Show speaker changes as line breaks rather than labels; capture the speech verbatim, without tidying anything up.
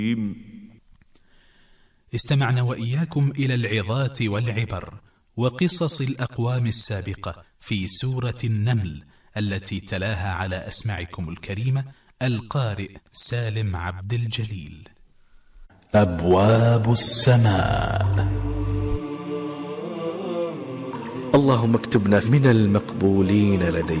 استمعنا وإياكم إلى العظات والعبر وقصص الأقوام السابقة في سورة النمل التي تلاها على أسماعكم الكريمة القارئ سالم عبد الجليل.
أبواب السماء. اللهم اكتبنا من المقبولين لديك